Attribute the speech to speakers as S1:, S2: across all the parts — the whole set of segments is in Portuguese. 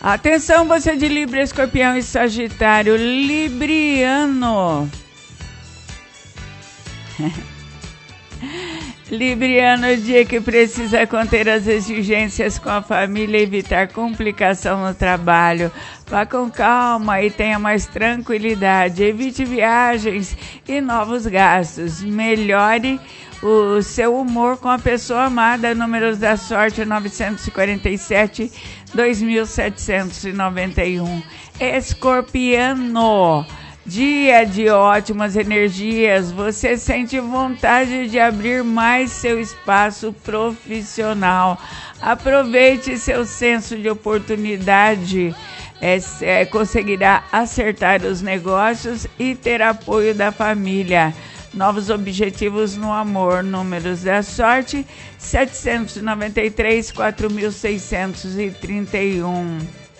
S1: Atenção, você de Libra, Escorpião e Sagitário, Libriano. Libriano, dia que precisa conter as exigências com a família e evitar complicação no trabalho. Vá com calma e tenha mais tranquilidade. Evite viagens e novos gastos. Melhore o seu humor com a pessoa amada. Números da sorte 947, 2791. Escorpiano. Dia de ótimas energias, você sente vontade de abrir mais seu espaço profissional. Aproveite seu senso de oportunidade, conseguirá acertar os negócios e ter apoio da família. Novos objetivos no amor, números da sorte 793, 4631.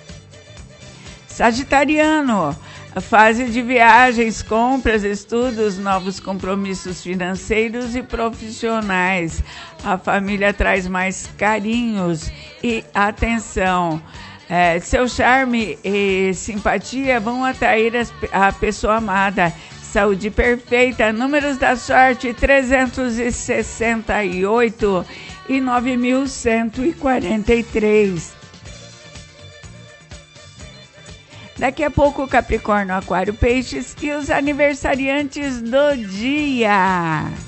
S1: Sagitariano. Fase de viagens, compras, estudos, novos compromissos financeiros e profissionais. A família traz mais carinhos e atenção. Seu charme e simpatia vão atrair a pessoa amada. Saúde perfeita. Números da sorte 368 e 9143. Daqui a pouco, Capricórnio, Aquário, Peixes e os aniversariantes do dia.